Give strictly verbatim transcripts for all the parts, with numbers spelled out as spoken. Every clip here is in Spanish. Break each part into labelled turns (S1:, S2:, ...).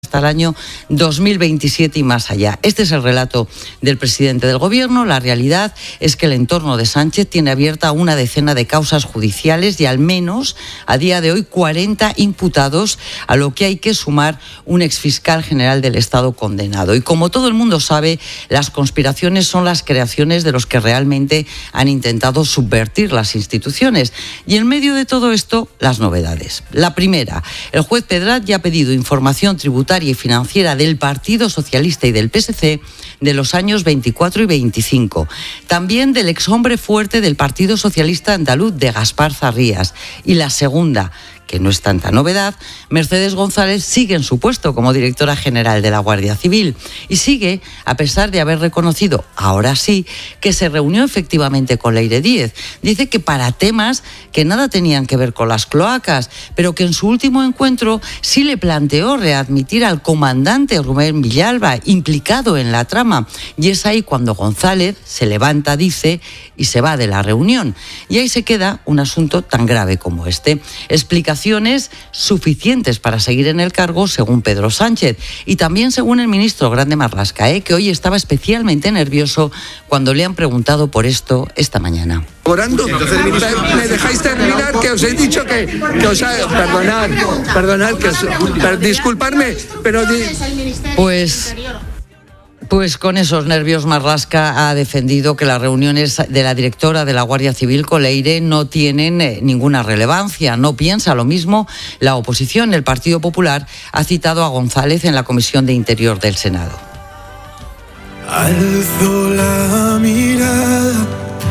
S1: hasta el año dos mil veintisiete y más allá. Este es el relato del presidente del Gobierno. La realidad es que el entorno de Sánchez tiene abierta una decena de causas judiciales y al menos a día de hoy cuarenta imputados, a lo que hay que sumar un exfiscal general del Estado condenado. Y como todo el mundo sabe, las conspiraciones son las creaciones de los que realmente han intentado subvertir las instituciones. Y en medio de todo esto, las novedades. La primera, el juez Pedrat ya ha pedido información tributaria y financiera del Partido Socialista y del P S C de los años veinticuatro y veinticinco. También del exhombre fuerte del Partido Socialista andaluz, de Gaspar Zarrías. Y la segunda, que no es tanta novedad, Mercedes González sigue en su puesto como directora general de la Guardia Civil y sigue a pesar de haber reconocido, ahora sí, que se reunió efectivamente con Leire Díez. Dice que para temas que nada tenían que ver con las cloacas, pero que en su último encuentro sí le planteó readmitir al comandante Rubén Villalba, implicado en la trama. Y es ahí cuando González se levanta, dice, y se va de la reunión. Y ahí se queda un asunto tan grave como este. Explicación suficientes para seguir en el cargo, según Pedro Sánchez, y también según el ministro Grande Marlaska, ¿eh? que hoy estaba especialmente nervioso cuando le han preguntado por esto esta mañana.
S2: Entonces, ¿me dejáis terminar? Que os he dicho que, que os ha... Perdonad, perdonad, que os, per, disculparme, pero... Di...
S1: Pues... Pues con esos nervios, Marlaska ha defendido que las reuniones de la directora de la Guardia Civil con Leire no tienen eh, ninguna relevancia. No piensa lo mismo la oposición. El Partido Popular ha citado a González en la Comisión de Interior del Senado.
S3: Alzo la mirada,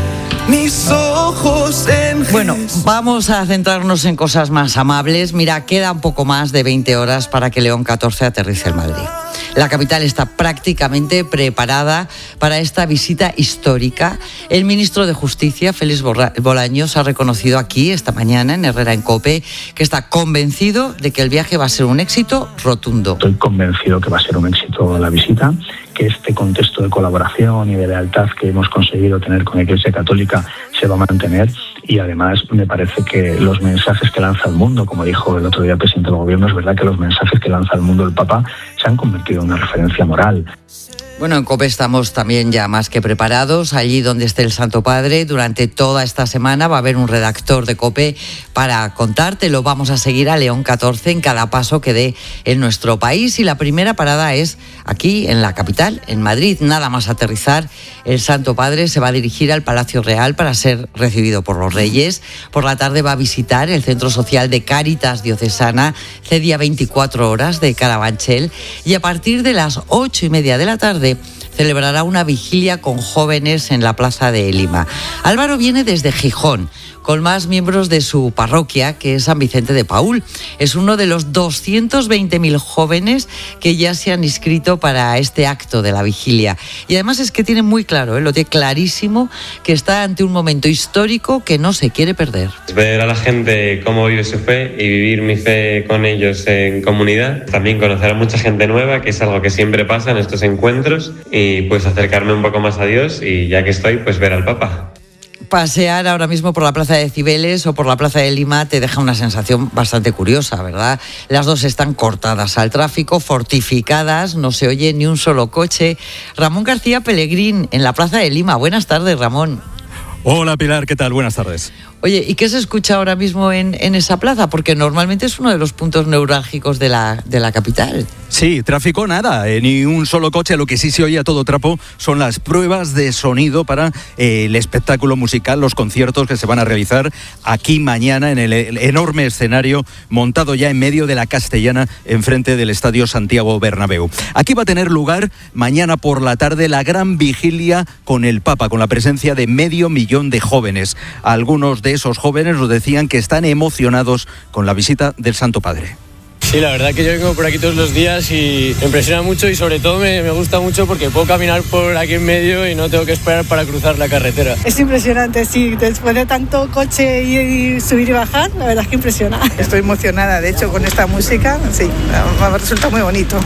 S3: mis ojos en...
S1: Bueno, vamos a centrarnos en cosas más amables. Mira, queda un poco más de veinte horas para que León catorce aterrice en Madrid. La capital está prácticamente preparada para esta visita histórica. El ministro de Justicia, Félix Bolaños, ha reconocido aquí esta mañana en Herrera en COPE que está convencido de que el viaje va a ser un éxito rotundo.
S4: Estoy convencido que va a ser un éxito la visita, que este contexto de colaboración y de lealtad que hemos conseguido tener con la Iglesia Católica se va a mantener. Y además me parece que los mensajes que lanza el mundo, como dijo el otro día el presidente del Gobierno, es verdad que los mensajes que lanza el mundo el Papa se han convertido en una referencia moral.
S1: Bueno, en COPE estamos también ya más que preparados. Allí donde esté el Santo Padre, durante toda esta semana va a haber un redactor de COPE para contártelo. Vamos a seguir a León catorce en cada paso que dé en nuestro país. Y la primera parada es aquí, en la capital, en Madrid. Nada más aterrizar, el Santo Padre se va a dirigir al Palacio Real para ser recibido por los Reyes. Por la tarde va a visitar el Centro Social de Cáritas Diocesana, C día veinticuatro horas de Carabanchel. Y a partir de las ocho y media de la tarde celebrará una vigilia con jóvenes en la Plaza de Lima. Álvaro viene desde Gijón, con más miembros de su parroquia, que es San Vicente de Paúl. Es uno de los doscientos veinte mil jóvenes que ya se han inscrito para este acto de la vigilia. Y además es que tiene muy claro, ¿eh? lo tiene clarísimo, que está ante un momento histórico que no se quiere perder.
S5: Ver a la gente cómo vive su fe y vivir mi fe con ellos en comunidad. También conocer a mucha gente nueva, que es algo que siempre pasa en estos encuentros. Y pues acercarme un poco más a Dios y ya que estoy, pues ver al Papa.
S1: Pasear ahora mismo por la Plaza de Cibeles o por la Plaza de Lima te deja una sensación bastante curiosa, ¿verdad? Las dos están cortadas al tráfico, fortificadas, no se oye ni un solo coche. Ramón García Pellegrín, en la Plaza de Lima. Buenas tardes, Ramón.
S6: Hola, Pilar, ¿qué tal? Buenas tardes.
S1: Oye, ¿y qué se escucha ahora mismo en, en esa plaza? Porque normalmente es uno de los puntos neurálgicos de la, de la capital.
S6: Sí, tráfico nada, eh, ni un solo coche. Lo que sí se oye a todo trapo son las pruebas de sonido para eh, el espectáculo musical, los conciertos que se van a realizar aquí mañana en el, el enorme escenario montado ya en medio de la Castellana, enfrente del Estadio Santiago Bernabéu. Aquí va a tener lugar mañana por la tarde la gran vigilia con el Papa, con la presencia de medio millón de jóvenes. Algunos de esos jóvenes nos decían que están emocionados con la visita del Santo Padre.
S7: Sí, la verdad que yo vengo por aquí todos los días y me impresiona mucho y sobre todo me, me gusta mucho porque puedo caminar por aquí en medio y no tengo que esperar para cruzar la carretera.
S8: Es impresionante, sí, después de tanto coche y, y subir y bajar, la verdad es que impresiona. Estoy emocionada, de hecho, con esta música, sí, me resulta muy bonito.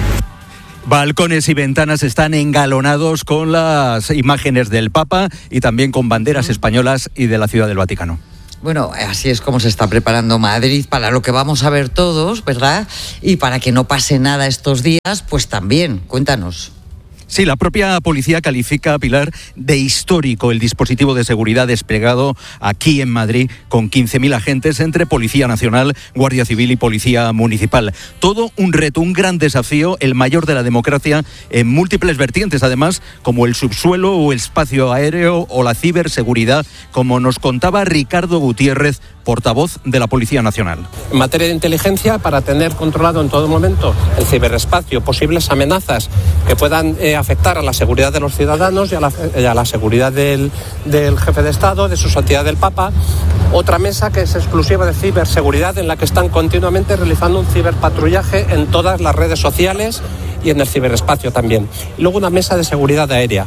S6: Balcones y ventanas están engalonados con las imágenes del Papa y también con banderas españolas y de la Ciudad del Vaticano.
S1: Bueno, así es como se está preparando Madrid para lo que vamos a ver todos, ¿verdad? Y para que no pase nada estos días, pues también. Cuéntanos.
S6: Sí, la propia policía califica, Pilar, de histórico el dispositivo de seguridad desplegado aquí en Madrid con quince mil agentes entre Policía Nacional, Guardia Civil y Policía Municipal. Todo un reto, un gran desafío, el mayor de la democracia en múltiples vertientes, además, como el subsuelo o el espacio aéreo o la ciberseguridad, como nos contaba Ricardo Gutiérrez, portavoz de la Policía Nacional.
S9: En materia de inteligencia, para tener controlado en todo momento el ciberespacio, posibles amenazas que puedan eh, afectar a la seguridad de los ciudadanos y a la, y a la seguridad del, del jefe de Estado, de su santidad del Papa. Otra mesa que es exclusiva de ciberseguridad, en la que están continuamente realizando un ciberpatrullaje en todas las redes sociales y en el ciberespacio también. Y luego una mesa de seguridad aérea.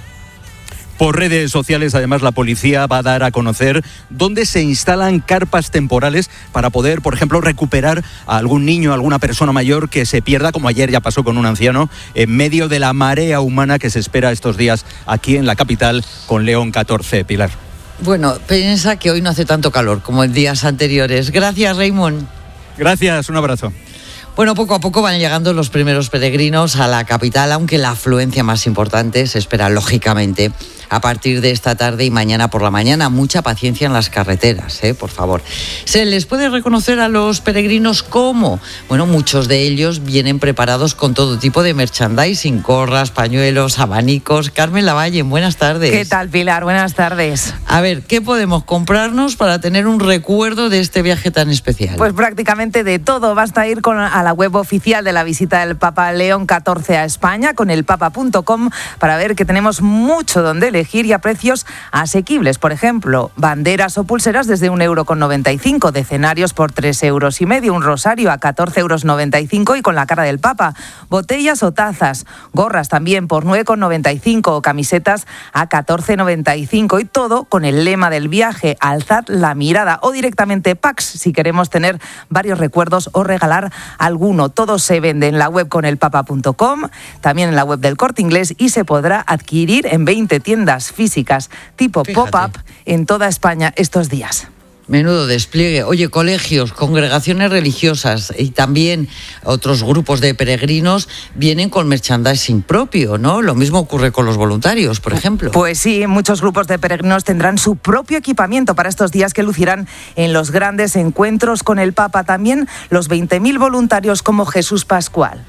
S6: Por redes sociales, además, la policía va a dar a conocer dónde se instalan carpas temporales para poder, por ejemplo, recuperar a algún niño, a alguna persona mayor que se pierda, como ayer ya pasó con un anciano, en medio de la marea humana que se espera estos días aquí en la capital con León catorce, Pilar.
S1: Bueno, piensa que hoy no hace tanto calor como en días anteriores. Gracias, Raymond.
S6: Gracias, un abrazo.
S1: Bueno, poco a poco van llegando los primeros peregrinos a la capital, aunque la afluencia más importante se espera, lógicamente, a partir de esta tarde y mañana por la mañana. Mucha paciencia en las carreteras, ¿eh? Por favor. ¿Se les puede reconocer a los peregrinos cómo? Bueno, muchos de ellos vienen preparados con todo tipo de merchandising, gorras, pañuelos, abanicos. Carmen Lavalle, buenas tardes.
S10: ¿Qué tal, Pilar? Buenas tardes.
S1: A ver, ¿qué podemos comprarnos para tener un recuerdo de este viaje tan especial?
S10: Pues prácticamente de todo. Basta ir con, a la web oficial de la visita del Papa León catorce a España, con el papa punto com, para ver que tenemos mucho donde elegir y a precios asequibles. Por ejemplo, banderas o pulseras desde un euro con noventa y cinco, decenarios por tres euros y medio, un rosario a catorce euros noventa y cinco y con la cara del Papa, botellas o tazas, gorras también por nueve con noventa y cinco o camisetas a catorce noventa y cinco, y todo con el lema del viaje, alzad la mirada, o directamente packs si queremos tener varios recuerdos o regalar alguno. Todo se vende en la web con el papa punto com, también en la web del Corte Inglés, y se podrá adquirir en veinte tiendas físicas tipo Fíjate. pop-up en toda España estos días.
S1: Menudo despliegue. Oye, colegios, congregaciones religiosas y también otros grupos de peregrinos vienen con merchandising propio, ¿no? Lo mismo ocurre con los voluntarios, por ejemplo.
S10: Pues sí, muchos grupos de peregrinos tendrán su propio equipamiento para estos días que lucirán en los grandes encuentros con el Papa. También los veinte mil voluntarios como Jesús Pascual.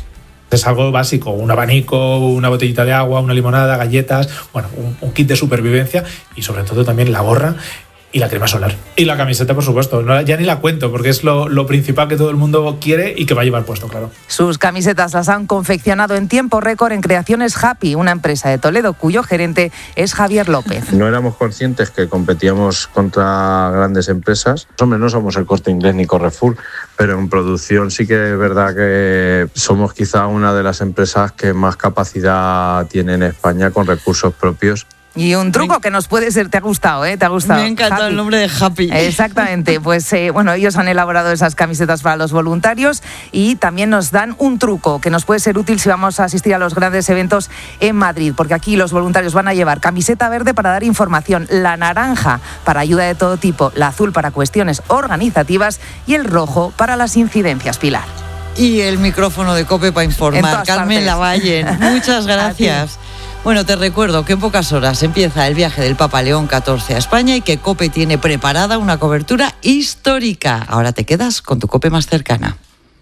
S11: Es algo básico, un abanico, una botellita de agua, una limonada, galletas, bueno, un, un kit de supervivencia y sobre todo también la gorra y la crema solar. Y la camiseta, por supuesto, no, ya ni la cuento porque es lo, lo principal que todo el mundo quiere y que va a llevar puesto, claro.
S10: Sus camisetas las han confeccionado en tiempo récord en Creaciones Happy, una empresa de Toledo cuyo gerente es Javier López.
S12: No éramos conscientes que competíamos contra grandes empresas. Hombre, no somos el Corte Inglés ni Carrefour, pero en producción sí que es verdad que somos quizá una de las empresas que más capacidad tiene en España con recursos propios.
S10: Y un truco que nos puede ser, te ha gustado, ¿eh? Te ha gustado.
S1: Me ha encantado Happy. El nombre de Happy.
S10: Exactamente, pues eh, bueno, ellos han elaborado esas camisetas para los voluntarios y también nos dan un truco que nos puede ser útil si vamos a asistir a los grandes eventos en Madrid, porque aquí los voluntarios van a llevar camiseta verde para dar información, la naranja para ayuda de todo tipo, la azul para cuestiones organizativas y el rojo para las incidencias, Pilar.
S1: Y el micrófono de COPE para informar. Carmen Lavalle, muchas gracias. Bueno, te recuerdo que en pocas horas empieza el viaje del Papa León catorce a España y que COPE tiene preparada una cobertura histórica. Ahora te quedas con tu COPE más cercana.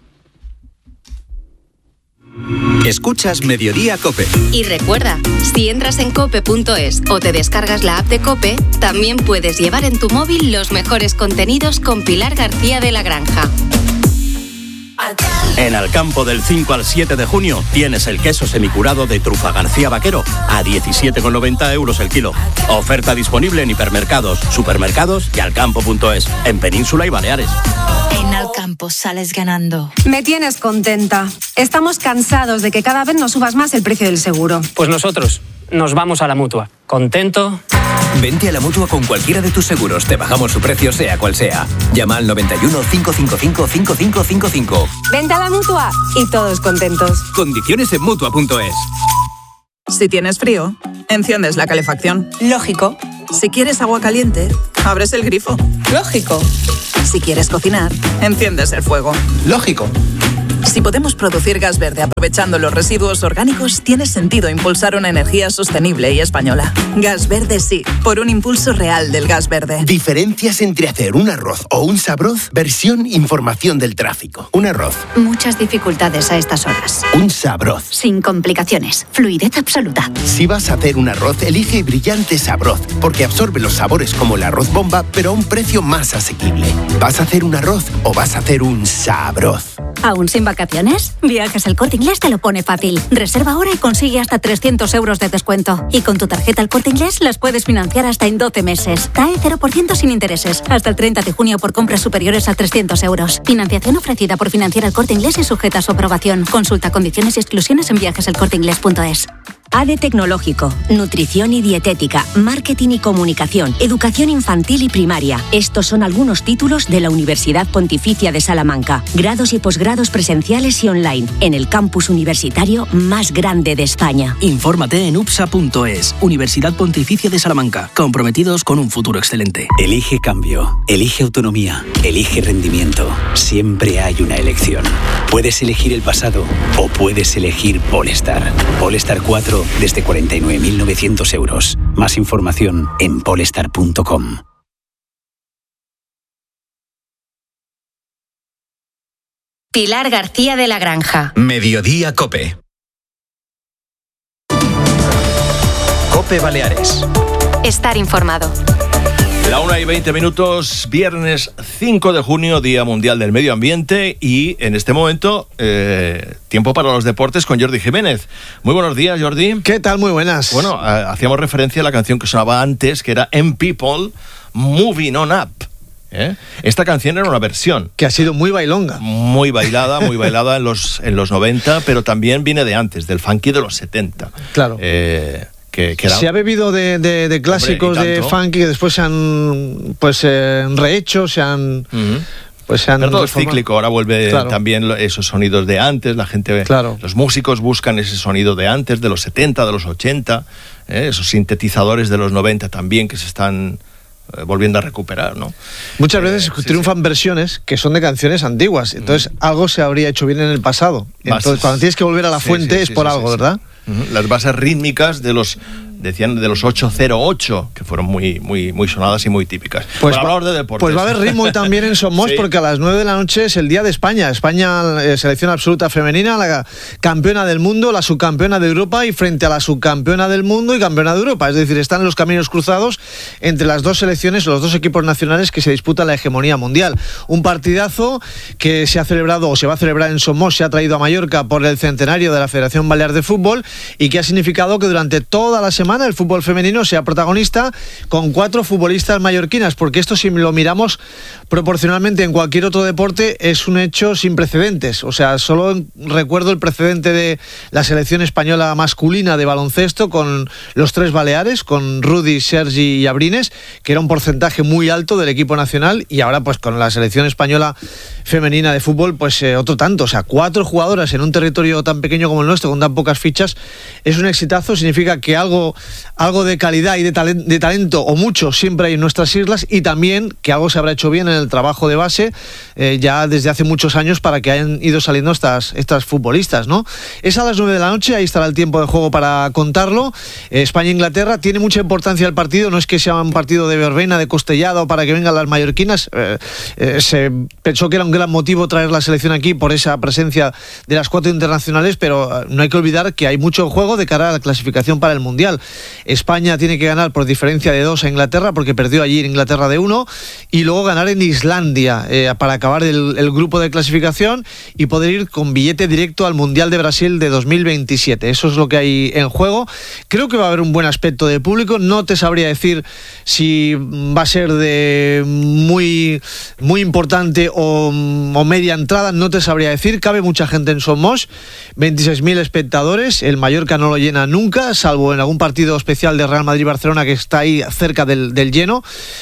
S13: Escuchas Mediodía COPE.
S14: Y recuerda, si entras en cope punto es o te descargas la app de COPE, también puedes llevar en tu móvil los mejores contenidos con Pilar García de la Granja.
S13: En Alcampo del cinco al siete de junio tienes el queso semicurado de Trufa García Vaquero a diecisiete con noventa euros el kilo. Oferta disponible en hipermercados, supermercados y alcampo punto es, en Península y Baleares.
S15: En Alcampo sales ganando.
S16: Me tienes contenta. Estamos cansados de que cada vez nos subas más el precio del seguro.
S7: Pues nosotros nos vamos a la Mutua. ¿Contento?
S17: Vente a la Mutua con cualquiera de tus seguros. Te bajamos su precio sea cual sea. Llama al noventa y uno, cinco cinco cinco, cinco cinco cinco cinco.
S16: Vente a la Mutua y todos contentos.
S17: Condiciones en Mutua punto es.
S18: Si tienes frío, enciendes la calefacción.
S16: Lógico.
S18: Si quieres agua caliente, abres el grifo. Lógico. Si quieres cocinar, enciendes el fuego.
S19: Lógico.
S18: Si podemos producir gas verde aprovechando los residuos orgánicos, tiene sentido impulsar una energía sostenible y española. Gas verde sí, por un impulso real del gas verde.
S20: Diferencias entre hacer un arroz o un sabroz, versión información del tráfico. Un arroz.
S21: Muchas dificultades a estas horas.
S20: Un sabroz.
S21: Sin complicaciones. Fluidez absoluta.
S20: Si vas a hacer un arroz, elige Brillante Sabroz, porque absorbe los sabores como el arroz bomba, pero a un precio más asequible. ¿Vas a hacer un arroz o vas a hacer un sabroz?
S21: ¿Aún sin vacaciones? Viajes El Corte Inglés te lo pone fácil. Reserva ahora y consigue hasta trescientos euros de descuento. Y con tu tarjeta El Corte Inglés las puedes financiar hasta en doce meses. T A E cero por ciento sin intereses. Hasta el treinta de junio por compras superiores a trescientos euros. Financiación ofrecida por Financiera El Corte Inglés y sujeta a su aprobación. Consulta condiciones y exclusiones en viajes el corte inglés punto es.
S22: A D E Tecnológico, Nutrición y Dietética, Marketing y Comunicación, Educación Infantil y Primaria. Estos son algunos títulos de la Universidad Pontificia de Salamanca. Grados y posgrados presenciales y online, en el campus universitario más grande de España.
S23: Infórmate en U P S A punto es, Universidad Pontificia de Salamanca, comprometidos con un futuro excelente.
S24: Elige cambio, elige autonomía, elige rendimiento. Siempre hay una elección. Puedes elegir el pasado o puedes elegir Polestar. Polestar cuatro desde cuarenta y nueve mil novecientos euros. Más información en polestar punto com.
S14: Pilar García de la Granja.
S17: Mediodía COPE. COPE Baleares.
S14: Estar informado.
S25: La una y veinte minutos, viernes cinco de junio, Día Mundial del Medio Ambiente, y en este momento, eh, tiempo para los deportes con Jordi Jiménez. Muy buenos días, Jordi.
S26: ¿Qué tal? Muy buenas.
S25: Bueno, eh, hacíamos referencia a la canción que sonaba antes, que era M People, Moving On Up. ¿Eh? Esta canción era una versión.
S26: Que ha sido muy bailonga.
S25: Muy bailada, muy bailada en los, en los noventa, pero también viene de antes, del funky de los setenta.
S26: Claro.
S25: Eh... Que, que era...
S26: Se ha bebido de, de, de clásicos Hombre, de funky que después se han pues eh, rehecho, se han... Uh-huh. Pues se han
S25: Pero todo es cíclico, ahora vuelve claro. también esos sonidos de antes, la gente,
S26: claro.
S25: los músicos buscan ese sonido de antes, de los setenta, de los ochenta, eh, esos sintetizadores de los noventa también que se están eh, volviendo a recuperar, ¿no?
S26: Muchas veces
S25: sí,
S26: triunfan
S25: sí.
S26: versiones que son de canciones antiguas, entonces uh-huh. algo se habría hecho bien en el pasado. Entonces Bases. Cuando tienes que volver a la
S25: sí,
S26: fuente
S25: sí,
S26: es
S25: sí,
S26: por
S25: sí,
S26: algo,
S25: sí,
S26: ¿verdad?
S25: Sí. Uh-huh. Las bases rítmicas de los decían de los ocho cero ocho, que fueron muy muy muy sonadas y muy típicas.
S26: Pues
S25: Para
S26: va,
S25: hablar de deportes.
S26: Pues va a haber ritmo también en Somos, sí. porque a las nueve de la noche es el Día de España. España, eh, selección absoluta femenina, la campeona del mundo, la subcampeona de Europa, y frente a la subcampeona del mundo y campeona de Europa. Es decir, están los caminos cruzados entre las dos selecciones, los dos equipos nacionales que se disputan la hegemonía mundial. Un partidazo que se ha celebrado o se va a celebrar en Somos, se ha traído a Mallorca por el centenario de la Federación Balear de Fútbol, y que ha significado que durante toda la semana el fútbol femenino sea protagonista con cuatro futbolistas mallorquinas, porque esto, si lo miramos proporcionalmente en cualquier otro deporte, es un hecho sin precedentes. O sea, solo recuerdo el precedente de la selección española masculina de baloncesto con los tres baleares, con Rudy, Sergi y Abrines, que era un porcentaje muy alto del equipo nacional, y ahora pues con la selección española femenina de fútbol, pues eh, otro tanto. O sea, cuatro jugadoras en un territorio tan pequeño como el nuestro, con tan pocas fichas, es un exitazo. Significa que algo, algo de calidad y de, talen- de talento, o mucho, siempre hay en nuestras islas, y también que algo se habrá hecho bien en el trabajo de base eh, ya desde hace muchos años para que hayan ido saliendo estas, estas futbolistas, ¿no? Es a las nueve de la noche, ahí estará el tiempo de juego para contarlo. eh, España-Inglaterra, tiene mucha importancia el partido, no es que sea un partido de verbena, de costellado para que vengan las mallorquinas. eh, eh, se pensó que era un gran motivo traer la selección aquí por esa presencia de las cuatro internacionales, pero eh, no hay que olvidar que hay mucho juego de cara a la clasificación para el Mundial. España tiene que ganar por diferencia de dos a Inglaterra, porque perdió allí en Inglaterra de uno, y luego ganar en Islandia eh, para acabar el, el grupo de clasificación y poder ir con billete directo al Mundial de Brasil de dos mil veintisiete. Eso es lo que hay en juego. Creo que va a haber un buen aspecto de público. No te sabría decir si va a ser de muy, muy importante o, o media entrada, no te sabría decir. Cabe mucha gente en Somos, veintiséis mil espectadores. El Mallorca no lo llena nunca, salvo en algún partido especial de Real Madrid-Barcelona, que está ahí cerca del, del lleno.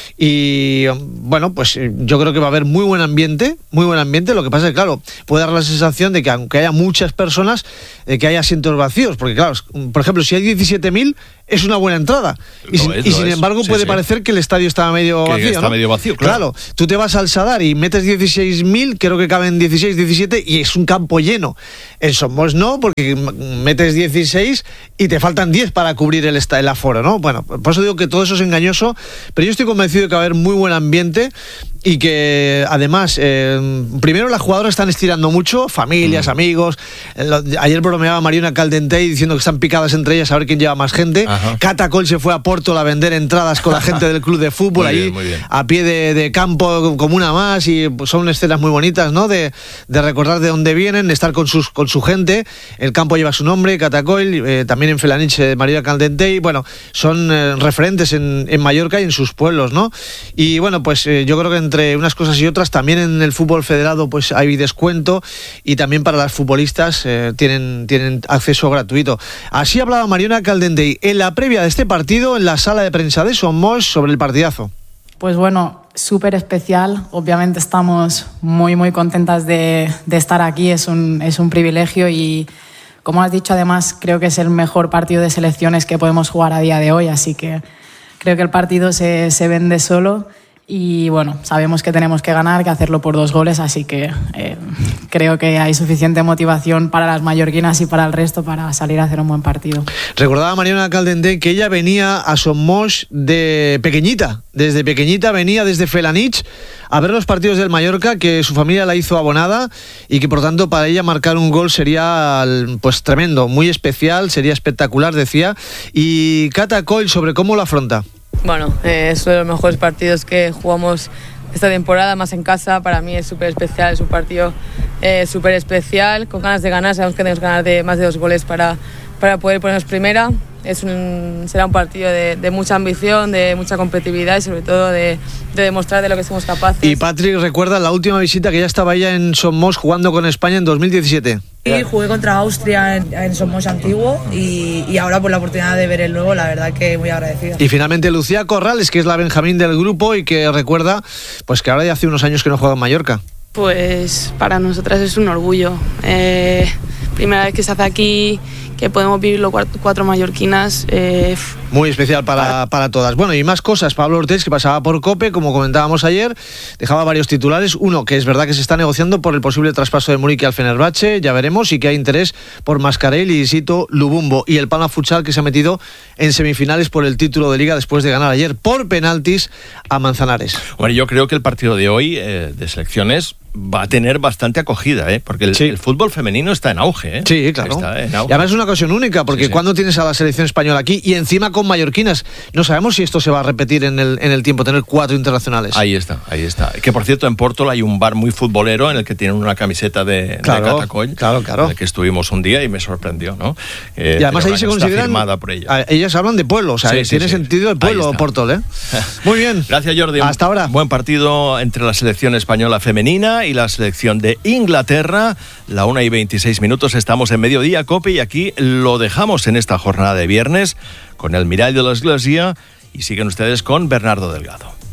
S26: Y bueno, pues yo creo que va a haber muy buen ambiente, muy buen ambiente. Lo que pasa es que, claro, puede dar la sensación de que aunque haya muchas personas, eh, que haya asientos vacíos, porque claro, por ejemplo, si hay diecisiete mil, es una buena entrada. Y, sin,
S25: es,
S26: y sin
S25: es.
S26: embargo
S25: sí,
S26: puede
S25: sí.
S26: parecer que el estadio está medio
S25: que
S26: vacío.
S25: Está
S26: ¿no?
S25: medio vacío, claro.
S26: Claro, tú te vas al Sadar y metes dieciséis mil, creo que caben dieciséis, diecisiete, y es un campo lleno. En Somos no, porque metes dieciséis y te faltan diez para cubrir el, el aforo, ¿no? Bueno, por eso digo que todo eso es engañoso, pero yo estoy convencido de que va a haber muy buen ambiente y que además, eh, primero las jugadoras están estirando mucho, familias, mm. amigos. Ayer bromeaba Mariona Caldentey diciendo que están picadas entre ellas a ver quién lleva más gente. Ajá. Cata Coll se fue a Porto a vender entradas con la gente del club de fútbol, muy ahí bien, bien. a pie de, de campo como una más, y pues, son escenas muy bonitas, ¿no? De, de recordar de dónde vienen, de estar con, sus, con su gente. El campo lleva su nombre, Cata Coll, eh, también en Felanich, eh, Mariona Caldentey. Bueno, son eh, referentes en, en Mallorca y en sus pueblos, ¿no? Y bueno, pues eh, yo creo que entre unas cosas y otras, también en el fútbol federado pues hay descuento, y también para las futbolistas eh, tienen, tienen acceso gratuito. Así hablaba Mariona Caldentey en la previa de este partido en la sala de prensa de Somos sobre el partidazo.
S2: Pues bueno, súper especial. Obviamente estamos muy muy contentas de, de estar aquí, es un, es un privilegio, y como has dicho, además creo que es el mejor partido de selecciones que podemos jugar a día de hoy, así que creo que el partido se, se vende solo. Y bueno, sabemos que tenemos que ganar, que hacerlo por dos goles, así que eh, creo que hay suficiente motivación para las mallorquinas y para el resto para salir a hacer un buen partido.
S26: Recordaba Mariona Caldentey que ella venía a Somos de pequeñita, desde pequeñita venía desde Felanich a ver los partidos del Mallorca, que su familia la hizo abonada, y que por tanto para ella marcar un gol sería pues tremendo, muy especial, sería espectacular, decía. Y Cata Coll, sobre cómo lo afronta.
S3: Bueno, eh, es uno de los mejores partidos que jugamos esta temporada, más en casa. Para mí es súper especial, es un partido eh, súper especial, con ganas de ganar. Sabemos que tenemos que ganar de más de dos goles para, para poder ponernos primera. Es un, será un partido de, de mucha ambición, de mucha competitividad y sobre todo de, de demostrar de lo que somos capaces.
S26: Y Patrick recuerda la última visita, que ya estaba ella en Somos jugando con España en dos mil diecisiete.
S4: Sí, jugué contra Austria en, en Somos antiguo y, y ahora por la oportunidad de ver el nuevo, la verdad que muy agradecida.
S26: Y finalmente Lucía Corrales, que es la Benjamín del grupo y que recuerda pues que ahora ya hace unos años que no juega en Mallorca.
S5: Pues para nosotras es un orgullo. Eh, primera vez que se hace aquí, que podemos vivirlo cuatro, cuatro mallorquinas. Eh,
S26: Muy especial para, para todas. Bueno, y más cosas. Pablo Ortiz, que pasaba por COPE, como comentábamos ayer, dejaba varios titulares. Uno, que es verdad que se está negociando por el posible traspaso de Muriqui al Fenerbahce, ya veremos, y que hay interés por Mascarell y Sito Lubumbo. Y el Palma Futsal, que se ha metido en semifinales por el título de Liga después de ganar ayer por penaltis a Manzanares.
S25: Bueno, yo creo que el partido de hoy eh, de selecciones va a tener bastante acogida, ¿eh? Porque el, sí. el fútbol femenino está en auge, ¿eh?
S26: Sí, claro.
S25: Está en auge.
S26: Y además es una ocasión única, porque sí, sí. cuando tienes a la selección española aquí y encima con mallorquinas, no sabemos si esto se va a repetir en el, en el tiempo, tener cuatro internacionales.
S25: Ahí está, ahí está. Que por cierto, en Porto hay un bar muy futbolero en el que tienen una camiseta de,
S26: claro,
S25: de Cata Coll,
S26: claro, claro.
S25: en el que estuvimos un día y me sorprendió, ¿no?
S26: Eh, y además ahí se consideran,
S25: por ella.
S26: A, ellas hablan de pueblo, o sea, sí, tiene sí, sentido el pueblo Porto, ¿eh? Muy bien.
S25: Gracias, Jordi.
S26: Hasta ahora.
S25: Buen partido entre la selección española femenina y la selección de Inglaterra. La una y veintiséis minutos, estamos en Mediodía Cope y aquí lo dejamos en esta jornada de viernes con el Mirall de l'Església y siguen ustedes con Bernardo Delgado.